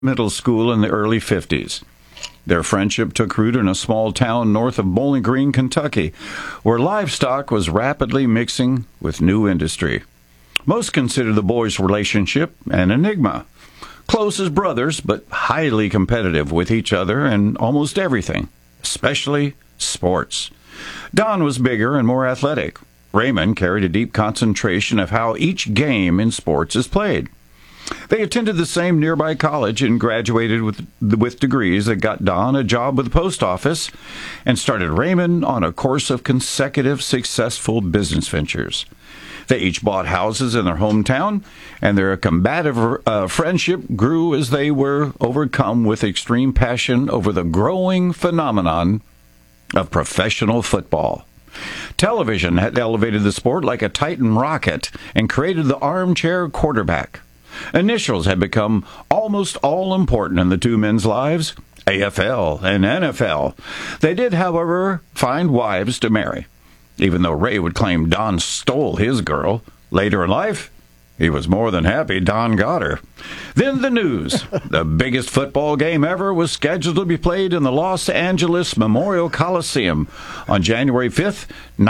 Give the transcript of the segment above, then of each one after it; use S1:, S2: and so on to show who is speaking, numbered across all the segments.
S1: middle school in the early 50s. Their friendship took root in a small town north of Bowling Green, Kentucky, where livestock was rapidly mixing with new industry. Most consider the boys' relationship an enigma. Close as brothers, but highly competitive with each other in almost everything, especially sports. Don was bigger and more athletic. Raymond carried a deep concentration of how each game in sports is played. They attended the same nearby college and graduated with degrees that got Don a job with the post office and started Raymond on a course of consecutive successful business ventures. They each bought houses in their hometown, and their combative friendship grew as they were overcome with extreme passion over the growing phenomenon of professional football. Television had elevated the sport like a Titan rocket and created the armchair quarterback. Initials had become almost all-important in the two men's lives, AFL and NFL. They did, however, find wives to marry, even though Ray would claim Don stole his girl. Later in life, he was more than happy Don got her. Then the news. The biggest football game ever was scheduled to be played in the Los Angeles Memorial Coliseum on January 5th,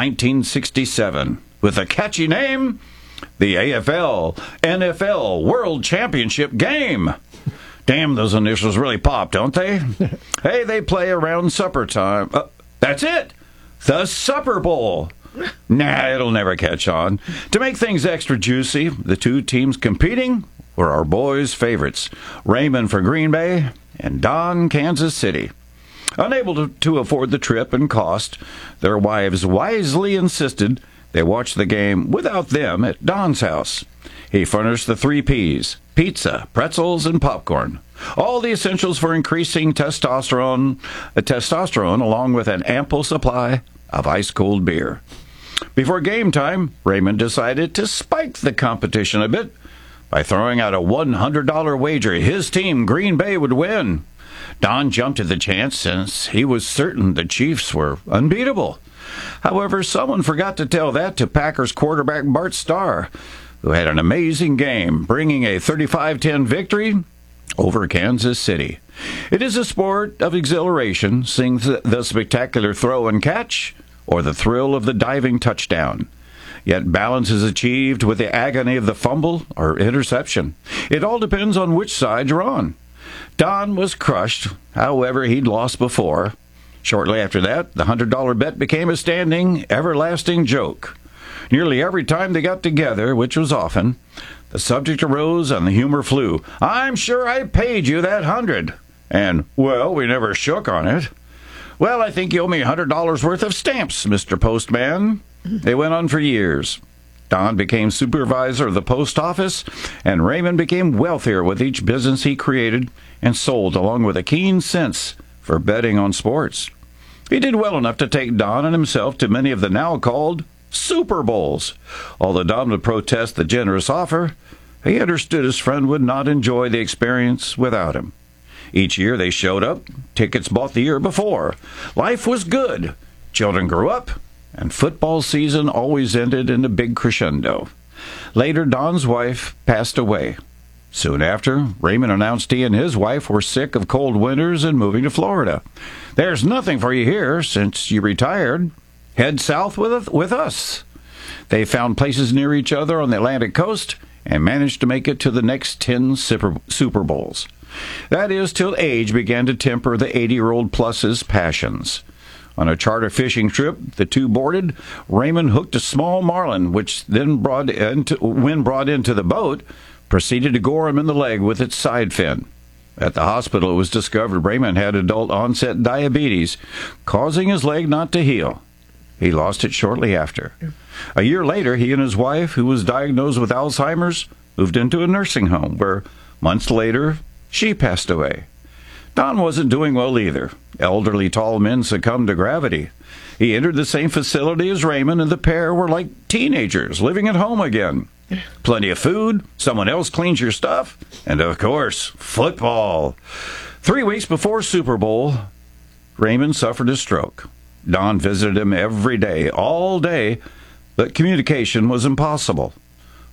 S1: 1967, with a catchy name, the AFL NFL World Championship Game. Damn, those initials really pop, don't they? Hey, they play around supper time. That's it! The Supper Bowl. Nah, it'll never catch on. To make things extra juicy, the two teams competing were our boys' favorites, Raymond for Green Bay and Don, Kansas City. Unable to afford the trip and cost, their wives wisely insisted they watch the game without them at Don's house. He furnished the 3 Ps, pizza, pretzels, and popcorn. All the essentials for increasing testosterone along with an ample supply of ice-cold beer. Before game time, Raymond decided to spike the competition a bit by throwing out a $100 wager his team, Green Bay, would win. Don jumped at the chance since he was certain the Chiefs were unbeatable. However, someone forgot to tell that to Packers quarterback Bart Starr, who had an amazing game, bringing a 35-10 victory over Kansas City. It is a sport of exhilaration, seeing the spectacular throw and catch, or the thrill of the diving touchdown. Yet balance is achieved with the agony of the fumble or interception. It all depends on which side you're on. Don was crushed, however he'd lost before. Shortly after that, the $100 bet became a standing, everlasting joke. Nearly every time they got together, which was often, the subject arose and the humor flew. I'm sure I paid you that $100. And, well, we never shook on it. Well, I think you owe me $100 worth of stamps, Mr. Postman. They went on for years. Don became supervisor of the post office, and Raymond became wealthier with each business he created and sold, along with a keen sense for betting on sports. He did well enough to take Don and himself to many of the now called Super Bowls. Although Don would protest the generous offer, he understood his friend would not enjoy the experience without him. Each year they showed up, tickets bought the year before. Life was good. Children grew up, and football season always ended in a big crescendo. Later, Don's wife passed away. Soon after, Raymond announced he and his wife were sick of cold winters and moving to Florida. There's nothing for you here since you retired. Head south with us. They found places near each other on the Atlantic coast and managed to make it to the next 10 Super Bowls. That is, till age began to temper the 80-year-old plus's passions. On a charter fishing trip the two boarded, Raymond hooked a small marlin, which then, when brought into the boat, proceeded to gore him in the leg with its side fin. At the hospital, it was discovered Raymond had adult-onset diabetes, causing his leg not to heal. He lost it shortly after. A year later, he and his wife, who was diagnosed with Alzheimer's, moved into a nursing home, where, months later, she passed away. Don wasn't doing well either. Elderly tall men succumbed to gravity. He entered the same facility as Raymond, and the pair were like teenagers living at home again. Plenty of food, someone else cleans your stuff, and of course, football. 3 weeks before Super Bowl, Raymond suffered a stroke. Don visited him every day, all day, but communication was impossible.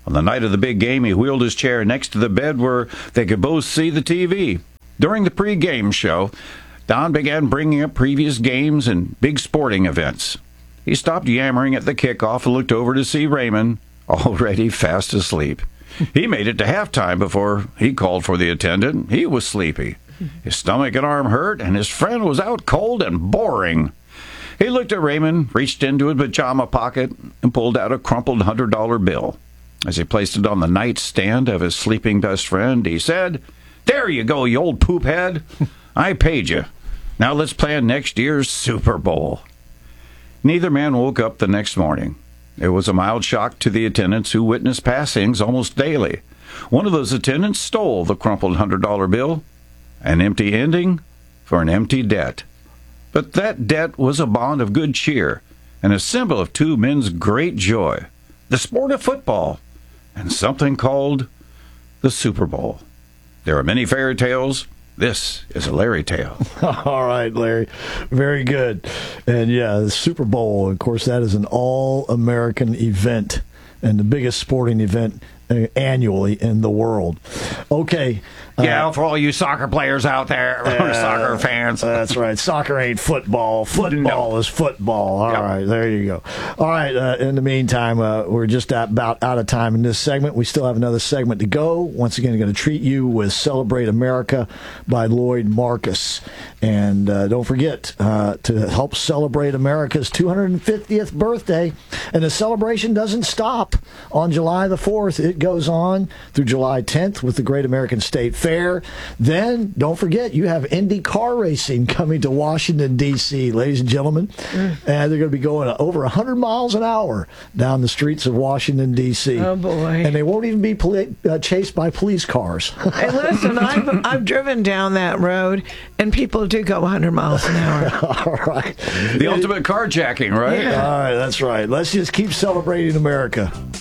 S1: On the night of the big game, he wheeled his chair next to the bed where they could both see the TV. During the pre-game show, Don began bringing up previous games and big sporting events. He stopped yammering at the kickoff and looked over to see Raymond, already fast asleep. He made it to halftime before he called for the attendant. He was sleepy. His stomach and arm hurt, and his friend was out cold and boring. He looked at Raymond, reached into his pajama pocket, and pulled out a crumpled $100 bill. As he placed it on the nightstand of his sleeping best friend, he said, "There you go, you old poop head. I paid you. Now let's plan next year's Super Bowl." Neither man woke up the next morning. It was a mild shock to the attendants who witnessed passings almost daily. One of those attendants stole the crumpled $100 bill, an empty ending for an empty debt. But that debt was a bond of good cheer and a symbol of two men's great joy, the sport of football, and something called the Super Bowl. There are many fairy tales. This is a Larry tale.
S2: All right, Larry. Very good. And yeah, the Super Bowl, of course, that is an all-American event and the biggest sporting event annually in the world. Okay.
S1: Yeah, for all you soccer players out there, soccer fans.
S2: That's right. Soccer ain't football. Football is football. All right, there you go. All right, in the meantime, we're just about out of time in this segment. We still have another segment to go. Once again, I'm going to treat you with Celebrate America by Lloyd Marcus. And don't forget to help celebrate America's 250th birthday. And the celebration doesn't stop on July the 4th. It goes on through July 10th with the Great American State Fair. Then, don't forget, you have Indy car racing coming to Washington, D.C., ladies and gentlemen. And they're going to be going over 100 miles an hour down the streets of Washington, D.C.
S3: Oh, boy.
S2: And they won't even be chased by police cars.
S3: Hey, listen, I've driven down that road, and people do go 100 miles an hour.
S2: All right.
S1: The ultimate carjacking, right?
S3: Yeah.
S2: All right, that's right. Let's just keep celebrating America.